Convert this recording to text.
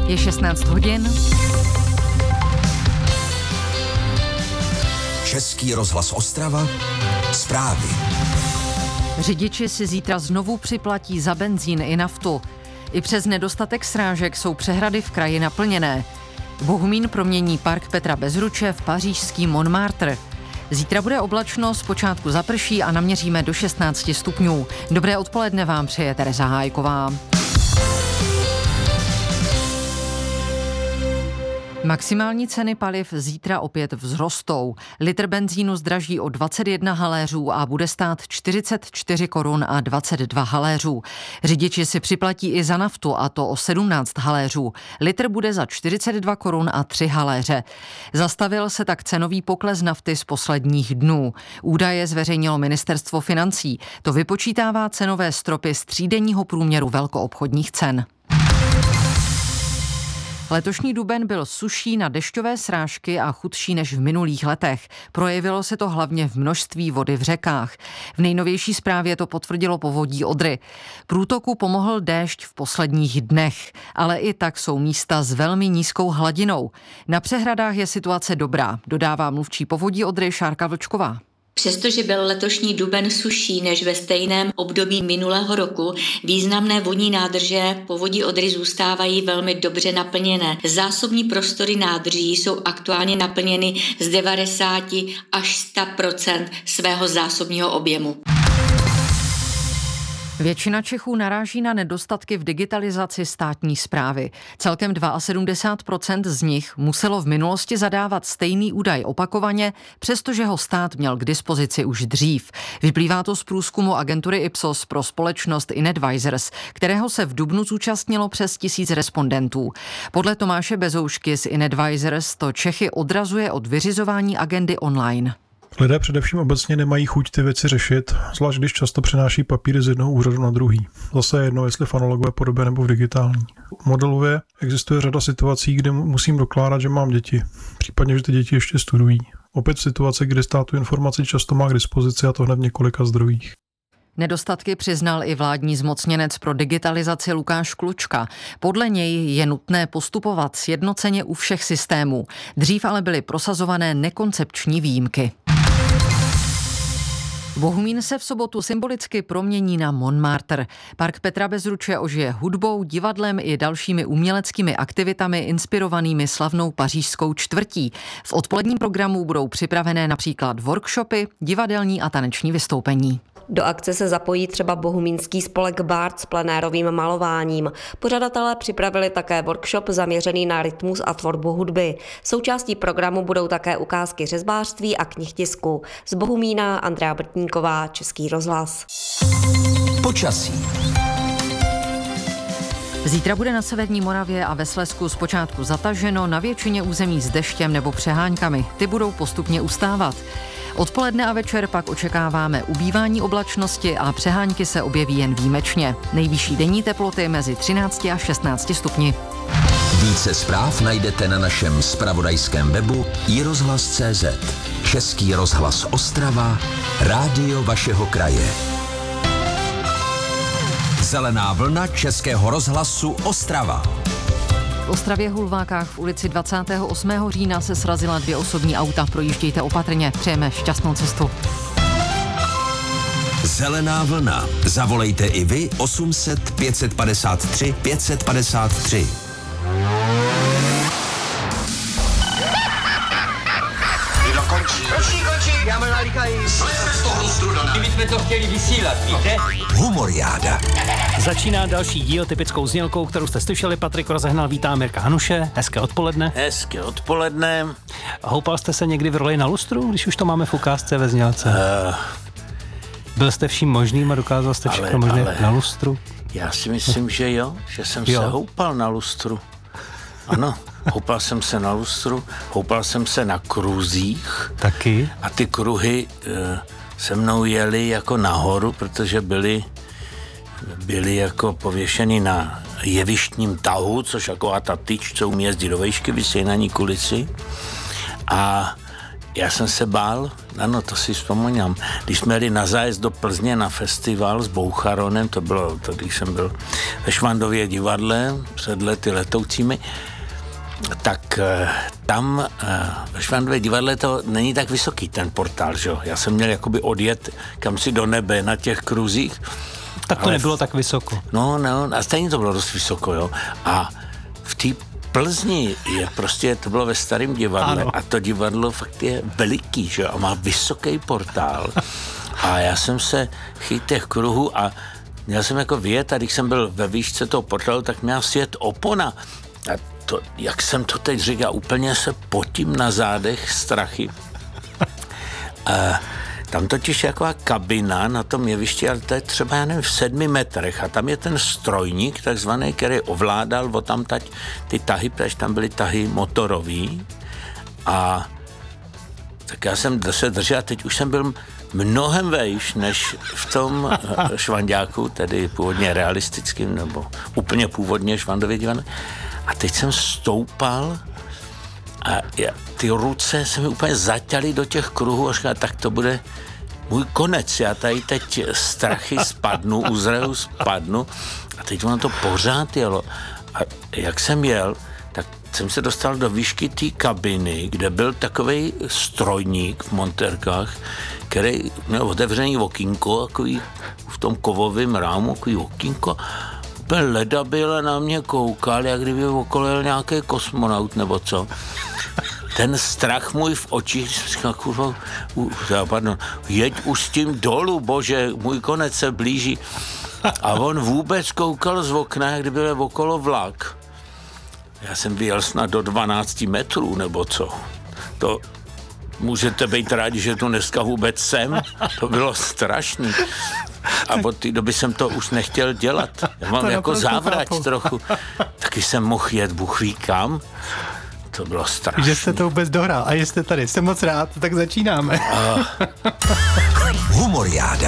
Je 16 hodin. Český rozhlas Ostrava. Zprávy. Řidiči si zítra znovu připlatí za benzín i naftu. I přes nedostatek srážek jsou přehrady v kraji naplněné. Bohumín promění park Petra Bezruče v pařížský Montmartre. Zítra bude oblačno, zpočátku zaprší a naměříme do 16 stupňů. Dobré odpoledne vám přeje Tereza Hájková. Maximální ceny paliv zítra opět vzrostou. Litr benzínu zdraží o 21 haléřů a bude stát 44 korun a 22 haléřů. Řidiči si připlatí i za naftu, a to o 17 haléřů. Litr bude za 42 korun a 3 haléře. Zastavil se tak cenový pokles nafty z posledních dnů. Údaje zveřejnilo Ministerstvo financí. To vypočítává cenové stropy z třídenního průměru velkoobchodních cen. Letošní duben byl sušší na dešťové srážky a chudší než v minulých letech. Projevilo se to hlavně v množství vody v řekách. V nejnovější zprávě to potvrdilo povodí Odry. Průtoku pomohl déšť v posledních dnech, ale i tak jsou místa s velmi nízkou hladinou. Na přehradách je situace dobrá, dodává mluvčí povodí Odry Šárka Vlčková. Přestože byl letošní duben sušší než ve stejném období minulého roku, významné vodní nádrže povodí Odry zůstávají velmi dobře naplněné. Zásobní prostory nádrží jsou aktuálně naplněny z 90 až 100% svého zásobního objemu. Většina Čechů naráží na nedostatky v digitalizaci státní správy. Celkem 72% z nich muselo v minulosti zadávat stejný údaj opakovaně, přestože ho stát měl k dispozici už dřív. Vyplývá to z průzkumu agentury Ipsos pro společnost InAdvisors, kterého se v dubnu zúčastnilo přes 1000 respondentů. Podle Tomáše Bezoušky z InAdvisors to Čechy odrazuje od vyřizování agendy online. Lidé především obecně nemají chuť ty věci řešit, zvlášť když často přenáší papíry z jednoho úřadu na druhý. Zase je jedno, jestli v analogové podobě nebo v digitální. Modelově existuje řada situací, kdy musím dokládat, že mám děti, případně, že ty děti ještě studují. Opět situace, kdy stát tu informaci často má k dispozici, a to hned v několika zdrojích. Nedostatky přiznal i vládní zmocněnec pro digitalizaci Lukáš Klučka. Podle něj je nutné postupovat sjednoceně u všech systémů. Dřív ale byly prosazované nekoncepční výjimky. Bohumín se v sobotu symbolicky promění na Montmartre. Park Petra Bezruče ožije hudbou, divadlem i dalšími uměleckými aktivitami inspirovanými slavnou pařížskou čtvrtí. V odpoledním programu budou připravené například workshopy, divadelní a taneční vystoupení. Do akce se zapojí třeba bohumínský spolek Bard s plenérovým malováním. Pořadatelé připravili také workshop zaměřený na rytmus a tvorbu hudby. Součástí programu budou také ukázky řezbářství a knihtisku. Z Bohumína Andrea Brtníková, Český rozhlas. Počasí. Zítra bude na severní Moravě a ve Slezsku zpočátku zataženo, na většině území s deštěm nebo přeháňkami. Ty budou postupně ustávat. Odpoledne a večer pak očekáváme ubývání oblačnosti a přehánky se objeví jen výjimečně. Nejvyšší denní teploty mezi 13 a 16 stupni. Více zpráv najdete na našem zpravodajském webu iRozhlas.cz. Český rozhlas Ostrava, rádio vašeho kraje. Zelená vlna Českého rozhlasu Ostrava. V Ostravě Hulvákách v ulici 28. října se srazila 2 osobní auta. Projíždějte opatrně. Přejeme šťastnou cestu. Zelená vlna. Zavolejte i vy 800 553 553. Končí. Já mám nalíkají. Co jsme z toho lustru dodali? My jsme to chtěli vysílat, víte? Humoriáda. Začíná další díl typickou znělkou, kterou jste slyšeli. Patrik Rozehnal vítá Mirka Hanuše. Hezké odpoledne. Hezké odpoledne. Houpal jste se někdy v roli na lustru, když už to máme v ukázce ve znělce? Byl jste vším možným a dokázal jste všechno možné na lustru? Já si myslím, že jo, že jsem se houpal na lustru. Ano, houpal jsem se na lustru, houpal jsem se na kruzích. Taky? A ty kruhy se mnou jeli jako nahoru, protože byly jako pověšeny na jevištním tahu, což jako ta tyč, co umí jezdit do vejšky, vysí na ní kulisy. A já jsem se bál, ano, to si vzpomínám, když jsme jeli na zájezd do Plzně na festival s Boucharonem, to bylo to, když jsem byl ve Švandově divadle před lety letoucími, tak tam ve Švandově divadle to není tak vysoký ten portál, že jo? Já jsem měl jakoby odjet kam si do nebe na těch kruzích. Tak to nebylo tak vysoko. No, a stejně to bylo dost vysoko, jo. A v té Plzni je prostě, to bylo ve starém divadle, ano. A to divadlo fakt je veliký, že jo, a má vysoký portál. A já jsem se chytil těch kruhů a měl jsem jako vyjet, a když jsem byl ve výšce toho portálu, tak měl sjet opona. A to, jak jsem to teď říkal, úplně se potím na zádech strachy. Tam totiž je taková kabina na tom jevišti, ale to je třeba, já nevím, v 7 metrech a tam je ten strojník takzvaný, který ovládal odtamtať ty tahy, protože tam byly tahy motorový a tak já jsem se držel a teď už jsem byl mnohem vejš než v tom Švanďáku, tedy původně realistickým nebo úplně původně Švandově divadle. A teď jsem stoupal a ty ruce se mi úplně zaťaly do těch kruhů a říkal, tak to bude můj konec. Já tady teď strachy spadnu, uzreju spadnu a teď ono to pořád jelo. A jak jsem jel, tak jsem se dostal do výšky té kabiny, kde byl takovej strojník v montérkách, který měl otevřený okýnko, takový v tom kovovém rámu, takový okýnko. Úplně ledabyle na mě koukal, jak kdyby okolo jel nějaký kosmonaut nebo co. Ten strach můj v očích, říkal, kurva, jeď už s tím dolů, bože, můj konec se blíží. A on vůbec koukal z okna, jak kdyby byl okolo vlak. Já jsem vyjel snad do 12 metrů, nebo co. To můžete být rádi, že tu dneska vůbec jsem. To bylo strašný. A od té doby jsem to už nechtěl dělat. Já mám jako závrať trochu. Taky jsem mohl jet, Bůh ví kam. To bylo strašný. Že jste to vůbec dohrál a jste tady. Jsem moc rád, tak začínáme. Humoriáda.